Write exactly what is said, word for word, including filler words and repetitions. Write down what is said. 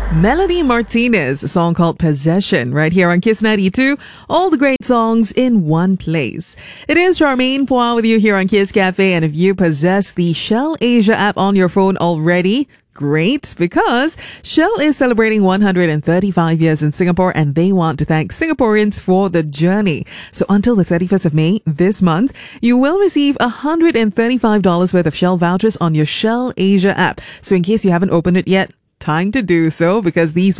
Melody Martinez, a song called Possession, right here on Kiss ninety-two. All the great songs in one place. It is Charmaine Poir with you here on Kiss Cafe, and if you possess the Shell Asia app on your phone already, great, because Shell is celebrating one hundred thirty-five years in Singapore, and they want to thank Singaporeans for the journey. So until the thirty-first of May this month, you will receive one hundred thirty-five dollars worth of Shell vouchers on your Shell Asia app. So in case you haven't opened it yet, time to do so, because these